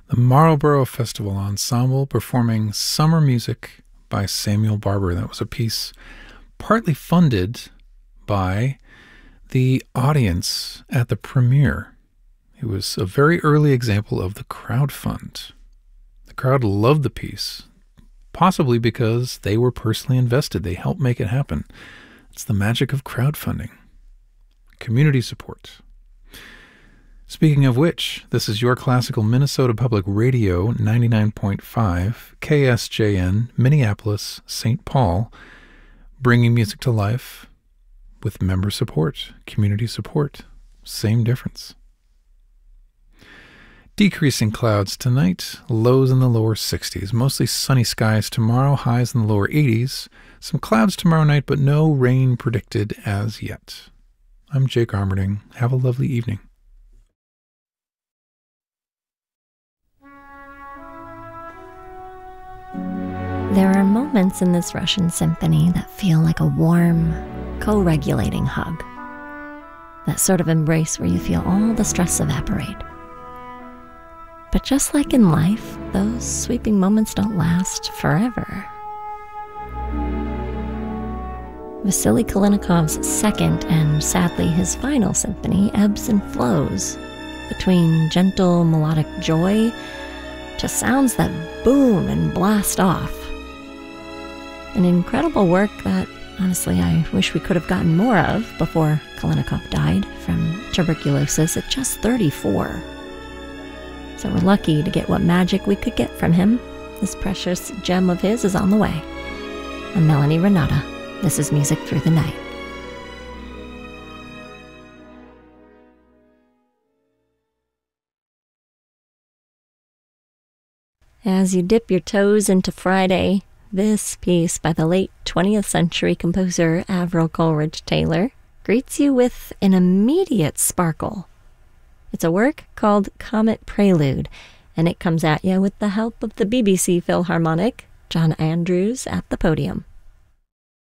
The Marlborough Festival Ensemble performing Summer Music by Samuel Barber. That was a piece partly funded by the audience at the premiere. It was a very early example of the crowd fund. The crowd loved the piece, possibly because they were personally invested. They helped make it happen. It's the magic of crowdfunding. Community support. Speaking of which, this is your classical Minnesota Public Radio 99.5 KSJN Minneapolis St. Paul, bringing music to life with member support, community support. Same difference. Decreasing clouds tonight, lows in the lower 60s. Mostly sunny skies tomorrow, highs in the lower 80s. Some clouds tomorrow night, but no rain predicted as yet. I'm Jake Armerding. Have a lovely evening. There are moments in this Russian symphony that feel like a warm, co-regulating hug. That sort of embrace where you feel all the stress evaporate. But just like in life, those sweeping moments don't last forever. Vasily Kalinikov's second and sadly his final symphony ebbs and flows between gentle melodic joy to sounds that boom and blast off. An incredible work that, honestly, I wish we could have gotten more of before Kalinikov died from tuberculosis at just 34. So we're lucky to get what magic we could get from him. This precious gem of his is on the way. I'm Melanie Renata. This is Music Through the Night. As you dip your toes into Friday, this piece by the late 20th century composer Avril Coleridge Taylor greets you with an immediate sparkle. It's a work called Comet Prelude, and it comes at you with the help of the BBC Philharmonic, John Andrews at the podium.